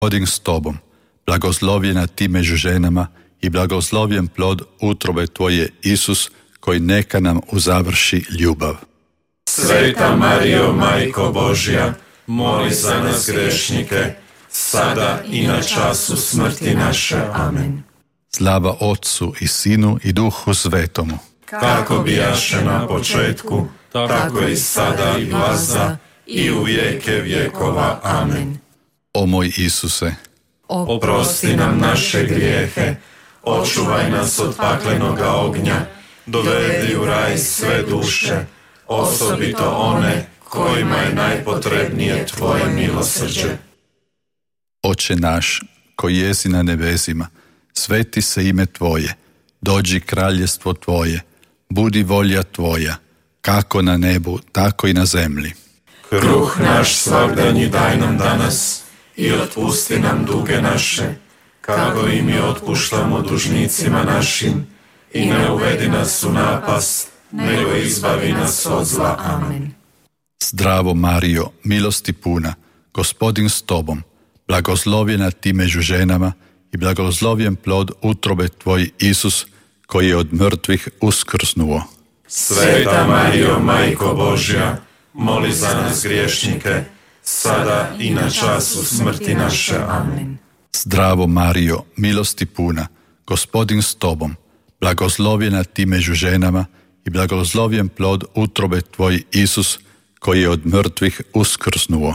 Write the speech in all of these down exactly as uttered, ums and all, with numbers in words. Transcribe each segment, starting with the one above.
Gospodin s tobom, blagoslovljena ti među ženama i blagoslovljen plod utrobe tvoje, Isus, koji neka nam uzavrši ljubav. Sveta Marijo, Majko Božja, moli za nas grešnike, sada i na času smrti naše. Amen. Slava Otcu i Sinu i Duhu Svetomu. Kako bijaše na početku, tako i sada i vazda, i u vijeke vjekova. Amen. O moj Isuse, oprosti nam naše grijehe, očuvaj nas od paklenoga ognja, dovedi u raj sve duše, osobito one kojima je najpotrebnije tvoje milosrđe. Oče naš, koji jesi na nebesima, sveti se ime tvoje, dođi kraljestvo tvoje, budi volja tvoja, kako na nebu, tako i na zemlji. Kruh naš svagdanji daj nam danas i otpusti nam duge naše, kako i mi otpuštamo dužnicima našim, i ne uvedi nas u napast, nego izbavi nas od zla. Amen. Zdravo Marijo, milosti puna, Gospodin s tobom, blagoslovljena ti među ženama i blagoslovljen plod utrobe tvoj, Isus, koji je od mrtvih uskrsnuo. Sveta Marijo, Majko Božja, moli za nas griješnike, sada i na času smrti naše. Amen. Zdravo Marijo, milosti puna, Gospodin s tobom, blagoslovljena ti među ženama i blagoslovljen plod utrobe tvoj, Isus, koji je od mrtvih uskrsnuo.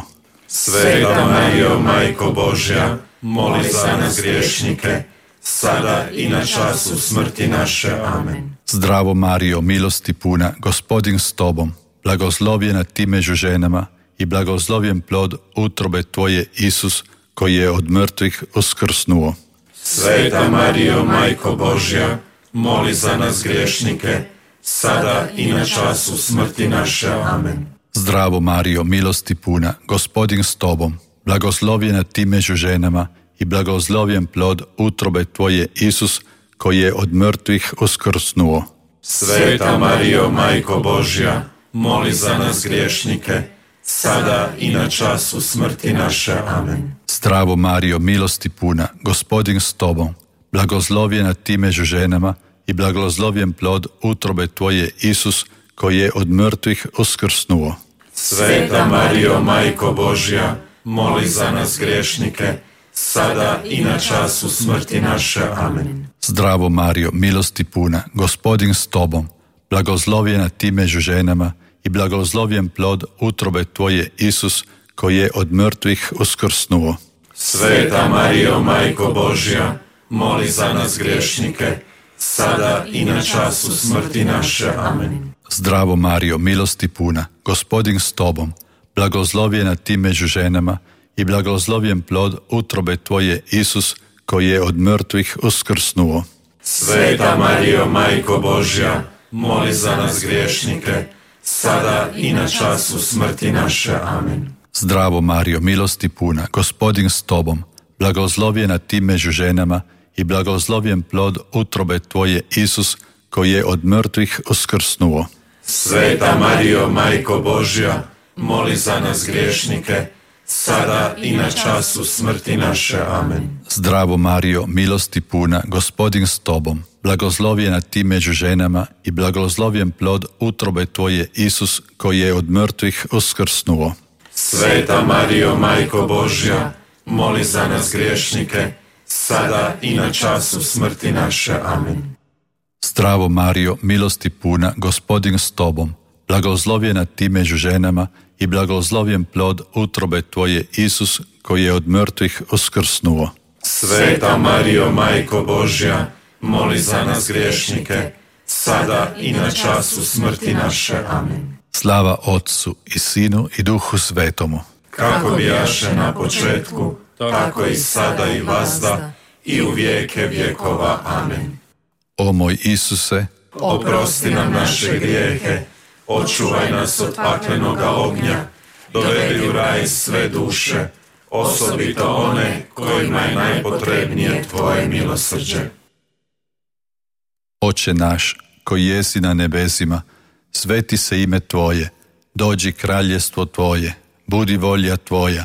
Sveta Marijo, Majko Božja, moli za nas griješnike, sada i na času smrti naše. Amen. Zdravo Marijo, milosti puna, Gospodin s tobom, blagoslovljena ti među ženama i blagoslovljen plod utrobe tvoje, Isus, koji je od mrtvih uskrsnuo. Sveta Marijo, Majko Božja, moli za nas griješnike, sada i na času smrti naše. Amen. Zdravo Marijo, milosti puna, Gospodin s tobom, blagoslovljena ti među ženama i blagoslovljen plod utrobe tvoje, Isus, koji je od mrtvih uskrsnuo. Sveta Marijo, Majko Božja, moli za nas griješnike, sada i na času smrti naše. Amen. Zdravo Marijo, milosti puna, Gospodin s tobom, blagoslovljena ti među ženama i blagoslovljen plod utrobe tvoje, Isus, koji je od mrtvih uskrsnuo. Sveta Marijo, Majko Božja, moli za nas griješnike, sada i na času smrti naše. Amen. Zdravo Marijo, milosti puna, Gospodin s tobom, blagoslovljena ti među ženama i blagoslovljen plod utrobe tvoje, Isus, koji je od mrtvih uskrsnuo. Sveta Marijo, Majko Božja, moli za nas griješnike, sada i na času smrti naše. Amen. Zdravo Marijo, milosti puna, Gospodin s tobom, blagoslovljena ti među ženama i blagoslovljen plod utrobe tvoje, Isus, koji je od mrtvih uskrsnuo. Sveta Marijo, Majko Božja, moli za nas griješnike, sada i na času smrti naše. Amen. Zdravo Marijo, milosti puna, Gospodin s tobom, blagoslovljena ti među ženama i blagoslovljen plod utrobe tvoje, Isus, koji je od mrtvih uskrsnuo. Sveta Marijo, Majko Božja, moli za nas griješnike, sada i na času smrti naše. Amen. Zdravo Marijo, milosti puna, Gospodin s tobom, blagoslovljena ti među ženama i blagoslovljen plod utrobe tvoje, Isus, koji je od mrtvih uskrsnuo. Sveta Marijo, Majko Božja, moli za nas griješnike, sada i na času smrti naše. Amen. Zdravo Marijo, milosti puna, Gospodin s tobom, blagoslovljena ti među ženama i blagoslovljen plod utrobe tvoje, Isus, koji je od mrtvih uskrsnuo. Sveta Marijo, Majko Božja, moli za nas griješnike, sada i na času smrti naše. Amen. Slava Otcu i Sinu i Duhu Svetomu. Kako bijaše na početku, tako i sada i vazda, i u vijeke vjekova. Amen. O moj Isuse, oprosti nam naše grijehe, očuvaj nas od paklenoga ognja, dovedi u raj sve duše, osobito one kojima je najpotrebnije tvoje milosrđe. Oče naš, koji jesi na nebesima, sveti se ime tvoje, dođi kraljestvo tvoje, budi volja tvoja,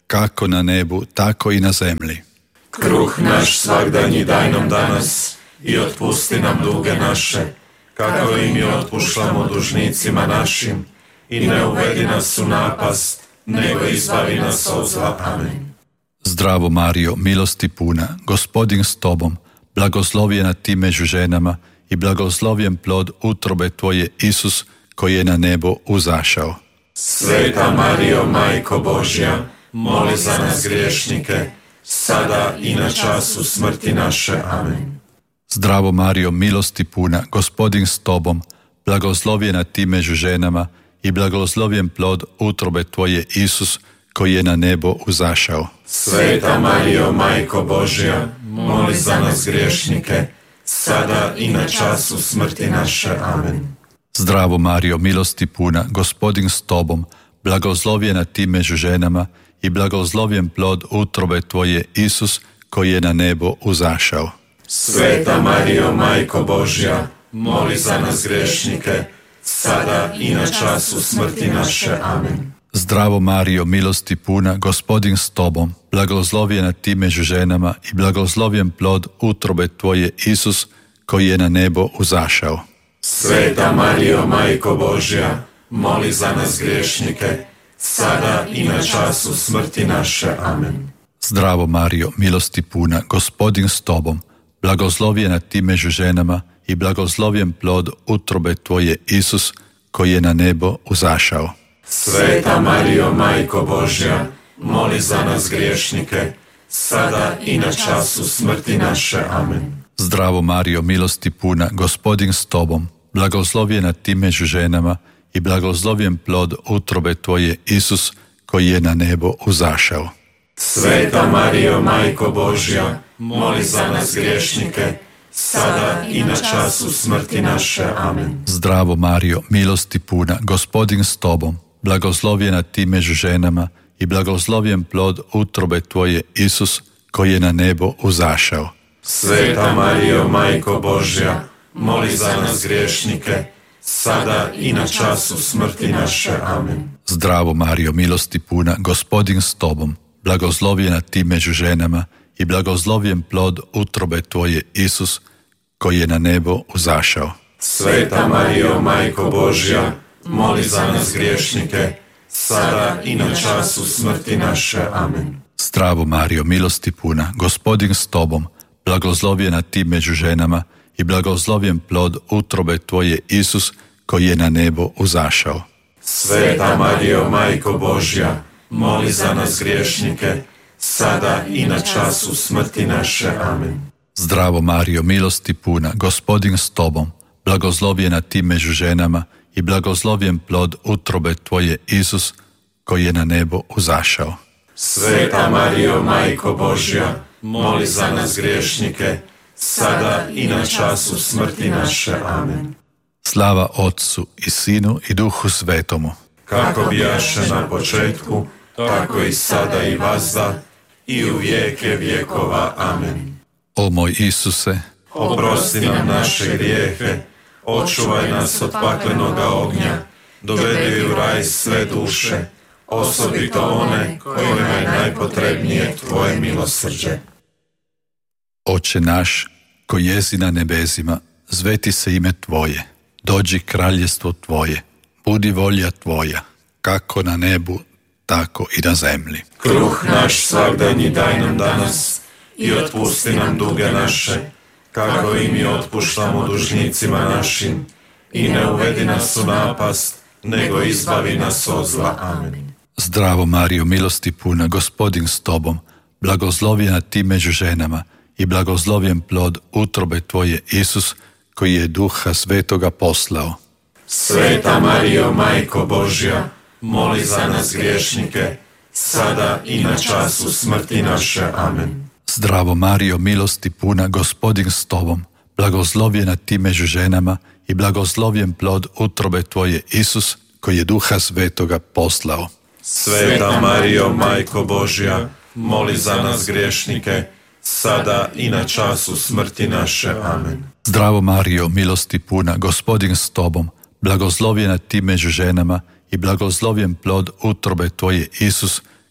kako na nebu, tako i na zemlji. Kruh naš svagdanji daj nam danas i otpusti nam duge naše, kako i mi otpuštamo dužnicima našim, i ne uvedi nas u napast, nego izbavi nas od zla. Amen. Zdravo Marijo, milosti puna, Gospodin s tobom, blagoslovljena ti među ženama i blagoslovljen plod utrobe tvoje, Isus, koji je na nebo uzašao. Sveta Marijo, Majko Božja, moli za nas griješnike, sada i na času smrti naše. Amen. Zdravo Marijo, milosti puna, Gospodin s tobom, blagoslovljena ti među ženama i blagoslovljen plod utrobe tvoje, Isus, koji je na nebo uzašao. Sveta Marijo, Majko Božja, moli za nas griješnike, sada i na času smrti naše. Amen. Zdravo Marijo, milosti puna, Gospodin s tobom, blagoslovljena ti među ženama i blagoslovljen plod utrobe tvoje, Isus, koji je na nebo uzašao. Sveta Marijo, Majko Božja, moli za nas griješnike, sada i na času smrti naše. Amen. Zdravo Marijo, milosti puna, Gospodin s tobom, blagoslovljena ti među ženama i blagoslovljen plod utrobe tvoje, Isus, koji je na nebo uzašao. Sveta Marijo, Majko Božja, moli za nas griješnike, sada i na času smrti naše. Amen. Zdravo Marijo, milosti puna, Gospodin s tobom, blagoslovljena ti među ženama i blagoslovljen plod utrobe tvoje, Isus, koji je na nebo uzašao. Sveta Marijo, Majko Božja, moli za nas griješnike, sada i na času smrti naše. Amen. Zdravo Marijo, milosti puna, Gospodin s tobom, blagoslovljena ti među ženama i blagoslovljen plod utrobe tvoje, Isus, koji je na nebo uzašao. Sveta Marijo, Majko Božja, moli za nas griješnike, sada i na času smrti naše. Amen. Zdravo Marijo, milosti puna, Gospodin s tobom, blagoslovljena ti među ženama i blagoslovljen plod utrobe tvoje, Isus, koji je na nebo uzašao. Sveta Marijo, Majko Božja, moli za nas griješnike, sada i na času smrti naše. Amen. Zdravo Marijo, milosti puna, Gospodin s tobom, blagoslovljena ti među ženama i blagoslovljen plod utrobe tvoje, Isus, koji je na nebo uzašao. Sveta Marijo, Majko Božja, moli za nas griješnike, sada i na času smrti naše. Amen. Zdravo Marijo, milosti puna, Gospodin s tobom, blagoslovljena ti među ženama i blagoslovljen plod utrobe tvoje, Isus, koji je na nebo uzašao. Sveta Marijo, Majko Božja, moli za nas griješnike, sada i na času smrti naše. Amen. Zdravo Marijo, milosti puna, Gospodin s tobom, blagoslovljena ti među ženama i blagoslovljen plod utrobe tvoje, Isus, koji je na nebo uzašao. Sveta Marijo, Majko Božja, moli za nas griješnike, sada i na času smrti naše. Amen. Slava Otcu i Sinu i Duhu Svetomu, kako bijaše na početku, tako i sada i vazda, i u vijeke vjekova. Amen. O moj Isuse, oprosti nam naše grijehe, očuvaj nas od paklenoga ognja, dovedi u raj sve duše, osobito one kojima je najpotrebnije tvoje milosrđe. Oče naš, koji jesi na nebesima, zveti se ime tvoje, dođi kraljestvo tvoje, budi volja tvoja, kako na nebu, tako i na zemlji. Kruh naš svagdanji daj nam danas i otpusti nam duge naše, kako i mi otpuštamo dužnicima našim, i ne uvedi nas u napast, nego izbavi nas od zla. Amen. Zdravo Marijo, milosti puna, Gospodin s tobom, blagoslovljena ti među ženama i blagoslovljen plod utrobe tvoje, Isus, koji je Duha Svetoga poslao. Sveta Marijo, Majko Božja, moli za nas griješnike, sada i na času smrti naše. Amen. Zdravo Marijo, milosti puna, Gospodin s tobom, blagoslovljena ti među ženama i blagoslovljen plod utrobe tvoje, Isus, koji je Duha Svetoga poslao. Sveta Marijo, Majko Božja, moli za nas griješnike, sada i na času smrti naše. Amen. Zdravo Marijo, milosti puna, Gospodin s tobom, blagoslovljena ti među ženama i blagoslovljen plod utrobe tvoje, Isus,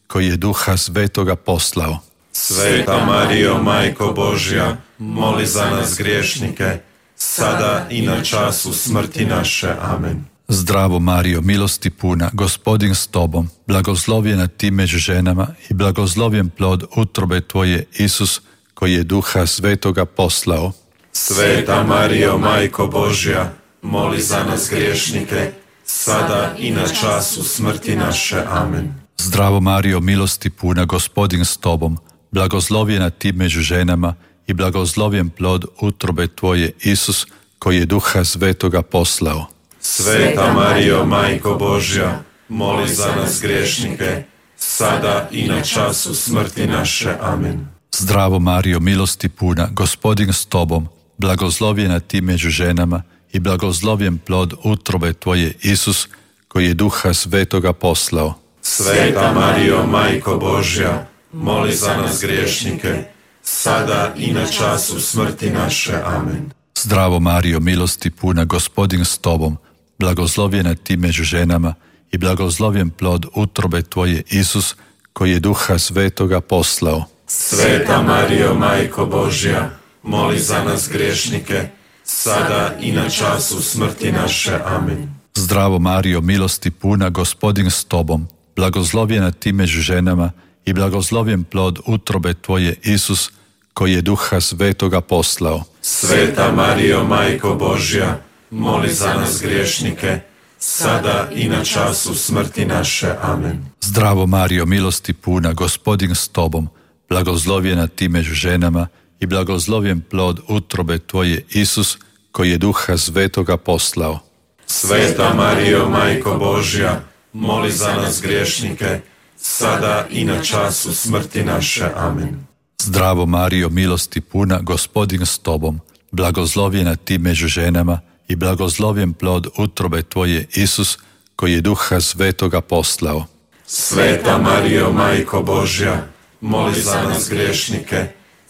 koji je Duha Svetoga poslao. Sveta Marijo, Majko Božja, moli za nas griješnike, sada i na času smrti naše. Amen. Zdravo Marijo, milosti puna, Gospodin s tobom, blagoslovljena ti među ženama i blagoslovljen plod utrobe tvoje, Isus, koji je Duha Svetoga poslao. Sveta Marijo, Majko Božja, moli za nas griješnike, sada i na času smrti naše. Amen. Zdravo Marijo, milosti puna, Gospodin s tobom, blagoslovljena ti među ženama i blagoslovljen plod utrobe tvoje, Isus, koji je Duha Svetoga poslao. Sveta Marijo, Majko Božja, moli za nas griješnike, sada i na času smrti naše. Amen. Zdravo Marijo, milosti puna, Gospodin s tobom, blagoslovljena ti među ženama i blagoslovljen plod utrobe tvoje, Isus, koji je Duha Svetoga poslao. Sveta Marijo, Majko Božja, moli za nas griješnike, sada i na času smrti naše. Amen. Zdravo Marijo, milosti puna, Gospodin s tobom, blagoslovljena ti među ženama i blagoslovljen plod utrobe tvoje, Isus, koji je Duha Svetoga poslao. Sveta Marijo, Majko Božja, moli za nas griješnike, sada i na času smrti naše. Amen. Zdravo Marijo, milosti puna, Gospodin s tobom, blagoslovljena ti među ženama i blagoslovljen plod utrobe tvoje, Isus, koji je Duha Svetoga poslao. Sveta Marijo, Majko Božja, moli za nas griješnike, sada i na času smrti naše. Amen. Zdravo Marijo, milosti puna, Gospodin s tobom, blagoslovljena ti među ženama i blagoslovljen plod utrobe tvoje, Isus, koji je Duha Svetoga poslao. Sveta Marijo, Majko Božja, moli za nas griješnike, sada i na času smrti naše. Amen. Zdravo Marijo, milosti puna, Gospodin s tobom, blagoslovljena ti među ženama i blagoslovljen plod utrobe tvoje, Isus, koji je Duha Svetoga poslao. Sveta Marijo, Majko Božja, moli za nas griješnike,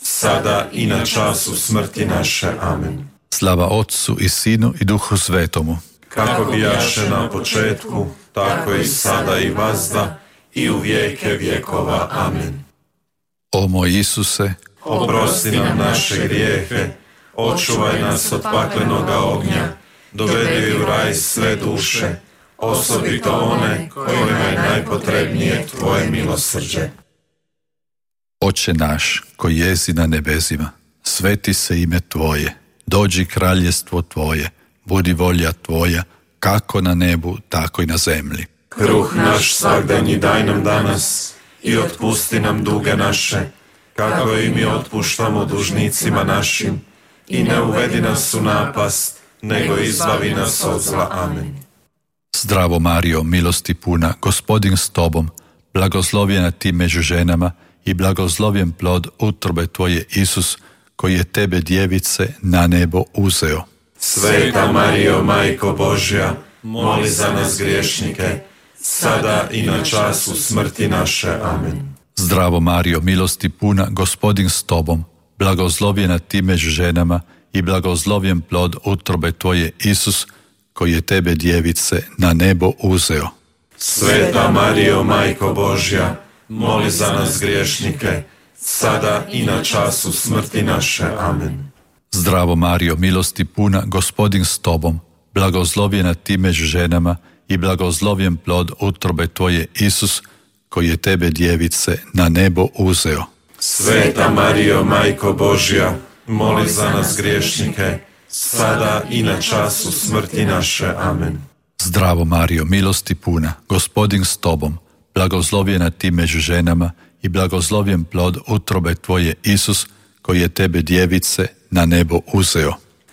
sada i na času smrti naše. Amen. Slava Otcu i Sinu i Duhu Svetomu. Kako bijaše na početku, tako i sada i vazda, i u vijeke vjekova. Amen. O moj Isuse, oprosti nam naše grijehe, očuvaj nas od paklenoga ognja, dovedi u raj sve duše, osobito one kojima je najpotrebnije tvoje milosrđe. Oče naš, koji jesi na nebesima, sveti se ime tvoje, dođi kraljestvo tvoje, budi volja tvoja, kako na nebu, tako i na zemlji. Kruh naš svagdanji daj nam danas i otpusti nam duge naše, kako i mi otpuštamo dužnicima našim, i ne uvedi nas u napast, nego izbavi nas od zla. Amen. Zdravo Marijo, milosti puna, Gospodin s tobom, blagoslovljena ti među ženama i blagoslovljen plod utrobe tvoje, Isus, koji je tebe, djevice, na nebo uzeo. Sveta Marijo, Majko Božja, moli za nas griješnike, sada i na času smrti naše. Amen. Zdravo Marijo, milosti puna, Gospodin s tobom, blagoslovljena ti među ženama i blagoslovljen plod utrobe tvoje, Isus, koji je tebe, djevice, na nebo uzeo. Sveta Marijo, Majko Božja, moli za nas griješnike, sada i na času smrti naše. Amen. Zdravo Marijo, milosti puna, Gospodin s tobom, blagoslovljena ti među ženama i blagoslovljen plod utrobe tvoje, Isus, koji je tebe, djevice, na nebo uzeo. Sveta Marijo, Majko Božja, moli za nas griješnike, sada i na času smrti naše. Amen. Zdravo Marijo, milosti puna, Gospodin s tobom, blagoslovljena ti među ženama i blagoslovljen plod utrobe tvoje, Isus, koji je tebe, djevice, na nebo uzeo.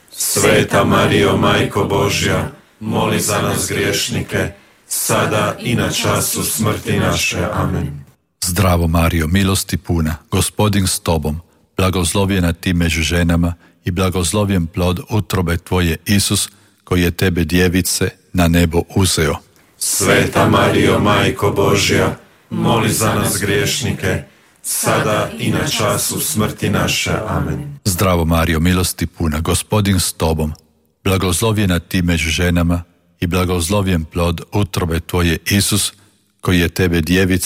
Sveta Marijo, Majko Božja, moli za nas griješnike, sada i na času smrti naše. Amen. Zdravo Marijo, milosti puna, Gospodin s tobom, blagoslovljena ti među ženama i blagoslovljen plod utrobe tvoje, Isus, koji je tebe, djevice, na nebo uzeo. Sveta Marijo, Majko Božja, moli za nas griješnike, sada i na času smrti naše. Amen. Zdravo Marijo, milosti puna, Gospodin s tobom, blagoslovljena ti među ženama i blagoslovljen plod utrobe tvoje, Isus, koji je tebe, djevice,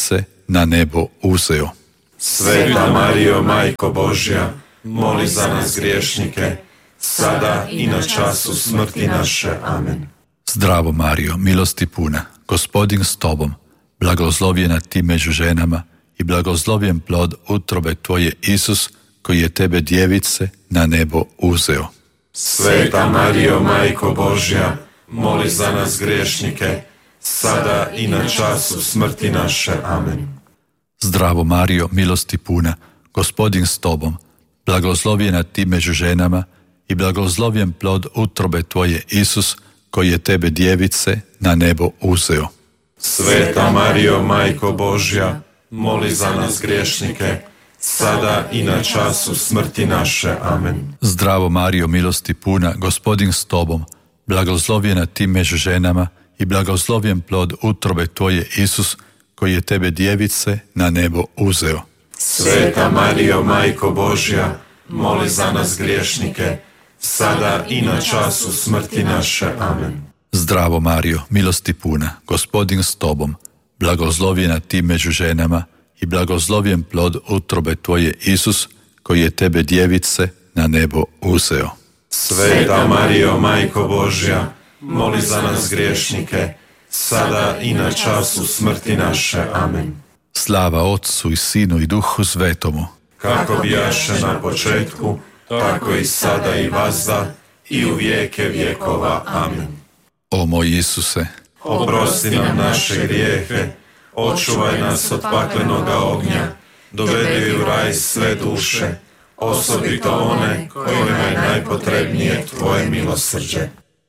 na nebo uzeo. Sveta Marijo, Majko Božja, moli za nas griješnike, sada i na času smrti naše. Amen. Zdravo Marijo, milosti puna, Gospodin s tobom, blagoslovljena ti među ženama i blagoslovljen plod utrobe tvoje, Isus, koji je tebe, djevice, na nebo uzeo. Sveta Marijo, Majko Božja, moli za nas griješnike, sada i na času smrti naše. Amen. Zdravo Marijo, milosti puna, Gospodin s tobom, blagoslovljena ti među ženama i blagoslovljen plod utrobe tvoje, Isus, koji je tebe, djevice, na nebo uzeo. Sveta Marijo, Majko Božja, moli za nas griješnike, sada i na času smrti naše. Amen. Zdravo Marijo, milosti puna, Gospodin s tobom, blagoslovljena ti među ženama i blagoslovljen plod utrobe tvoje, Isus, koji je tebe, djevice, na nebo uzeo. Sveta Marijo, Majko Božja, moli za nas griješnike, sada i na času smrti naše. Amen. Zdravo Marijo, milosti puna, Gospodin s tobom, blagoslovljena ti među ženama i blagoslovljen plod utrobe tvoje, Isus, koji je tebe, djevice, na nebo uzeo. Sveta Marijo, Majko Božja, moli za nas griješnike, sada i na času smrti naše. Amen. Slava Otcu i Sinu i Duhu Svetomu, kako bijaše na početku, tako i sada i vazda, i u vijeke vjekova. Amen. O moj Isuse, oprosti nam naše grijehe, očuvaj nas od paklenoga ognja, dovedi u raj sve duše, osobito one kojima je najpotrebnije tvoje milosrđe.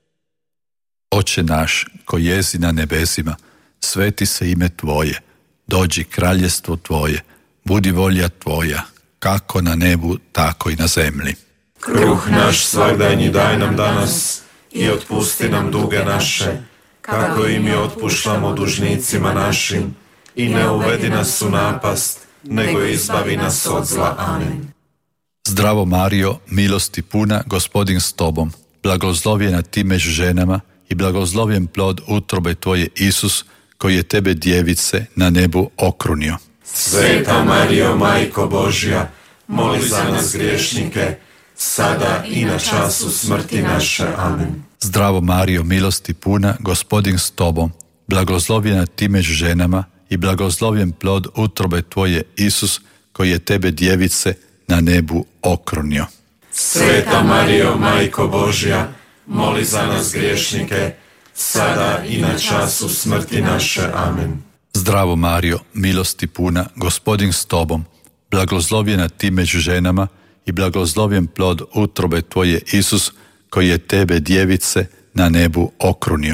Oče naš, koji jesi na nebesima, sveti se ime tvoje, dođi kraljestvo tvoje, budi volja tvoja, kako na nebu, tako i na zemlji. Kruh naš svagdanji daj nam danas i otpusti nam duge naše, kako i mi otpuštamo dužnicima našim, i ne uvedi nas u napast, nego izbavi nas od zla. Amen. Zdravo Marijo, milosti puna, Gospodin s tobom, blagoslovljena ti među ženama i blagoslovljen plod utrobe tvoje, Isus, koji je tebe, djevice, na nebu okrunio. Sveta Marijo, Majko Božja, moli za nas griješnike, sada i na času smrti naše. Amen. Zdravo Marijo, milosti puna, Gospodin s tobom, blagoslovljena ti među ženama i blagoslovljen plod utrobe tvoje, Isus, koji je tebe, djevice, na nebu okrunio. Sveta Marijo, Majko Božja, moli za nas griješnike, sada i na času smrti naše. Amen. Zdravo Marijo, milosti puna, Gospodin s tobom, blagoslovljena ti među ženama i blagoslovljen plod utrobe tvoje, Isus, koji je tebe, djevice, na nebu okrunio.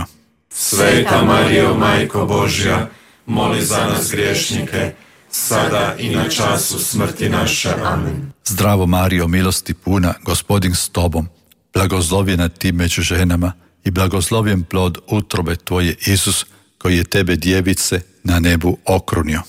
Sveta Marijo, Majko Božja, moli za nas griješnike, sada i na času smrti naše. Amen. Zdravo Marijo, milosti puna, Gospodin s tobom, blagoslovljena ti među ženama i blagoslovljen plod utrobe tvoje, Isus, koji je tebe, djevice, na nebu okrunio.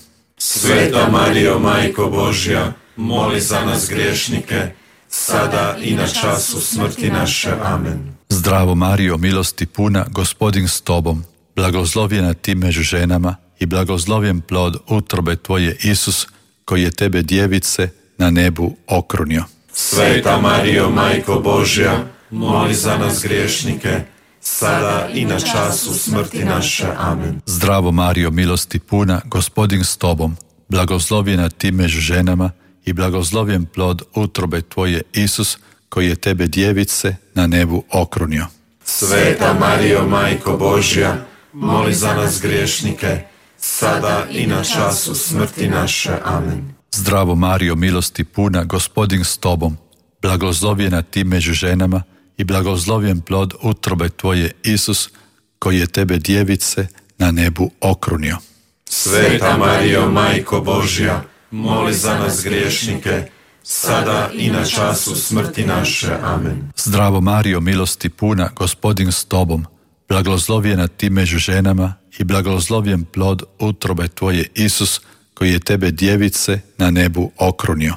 Sveta Marijo, Majko Božja, moli za nas griješnike, sada i na času smrti naše. Amen. Zdravo Marijo, milosti puna, Gospodin s tobom, blagoslovljena ti među ženama i blagoslovljen plod utrobe tvoje, Isus, koji je tebe, djevice, na nebu okrunio. Sveta Marijo, Majko Božja, moli za nas griješnike, sada i na času smrti naše. Amen. Zdravo Marijo, milosti puna, Gospodin s tobom, blagoslovljena ti među ženama i blagoslovljen plod utrobe tvoje, Isus, koji je tebe, djevice, na nebu okrunio. Sveta Marijo, Majko Božja, moli za nas griješnike, sada i na času smrti naše. Amen. Zdravo Marijo, milosti puna, Gospodin s tobom, blagoslovljena ti među ženama i blagoslovljen plod utrobe tvoje, Isus, koji je tebe, djevice, na nebu okrunio. Sveta Marijo, Majko Božja, moli za nas griješnike, sada i na času smrti naše. Amen. Zdravo Marijo, milosti puna, Gospodin s tobom, blagoslovljena ti među ženama i blagoslovljen plod utrobe tvoje, Isus, koji je tebe, djevice, na nebu okrunio.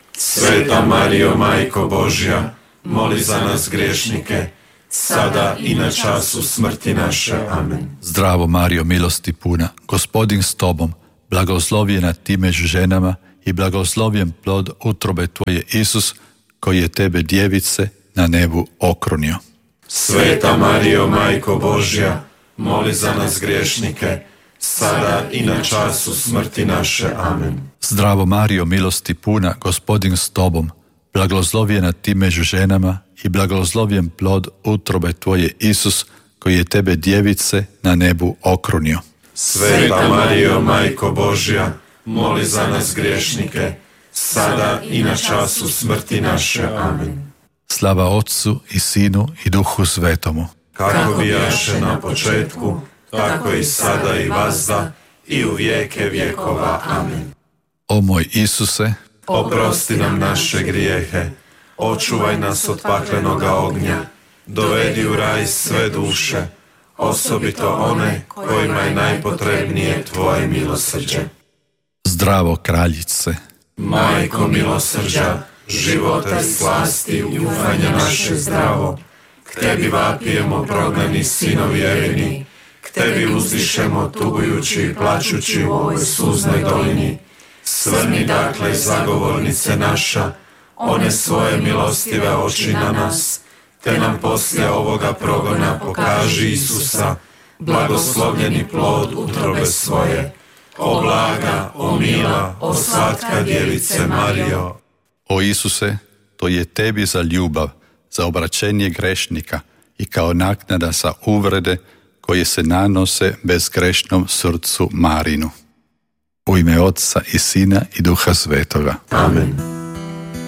Sveta Marijo, Majko Božja, moli za nas griješnike, sada i na času smrti naše. Amen. Zdravo Marijo, milosti puna, Gospodin s tobom, blagoslovljena ti među ženama i blagoslovljen plod utrobe tvoje, Isus, koji je tebe, djevice, na nebu okrunio. Sveta Marijo, Majko Božja, moli za nas griješnike, sada i na času smrti naše. Amen. Zdravo Marijo, milosti puna, Gospodin s tobom, blagoslovljena ti među ženama i blagoslovljen plod utrobe tvoje, Isus, koji je tebe, djevice, na nebu okrunio. Sveta Marijo, Majko Božja, moli za nas griješnike, sada i na času smrti naše. Amen. Slava Otcu i Sinu i Duhu Svetomu. Kako bijaše na početku, tako i sada i vazda, i u vijeke vjekova. Amen. O moj Isuse, oprosti nam naše grijehe, očuvaj nas od paklenoga ognja, dovedi u raj sve duše, osobito one kojima je najpotrebnije tvoje milosrđe. Zdravo kraljice, Majko milosrđa, života i slasti i ufanja naše zdravo, k tebi vapijemo prognani sinovi Evini, k tebi uzdišemo tugujući i plačući u ovoj suznoj dolini. Svrni dakle, zagovornice naša, one svoje milostive oči na nas, te nam poslije ovoga progona pokaži Isusa, blagoslovljeni plod utrobe svoje. O blaga, o mila, o slatka djevice Marijo. O Isuse, to je tebi za ljubav, za obraćenje grešnika i kao naknada za uvrede koje se nanose bezgrešnom srcu Marinu. U ime Otca i Sina i Duha Svetoga. Amen.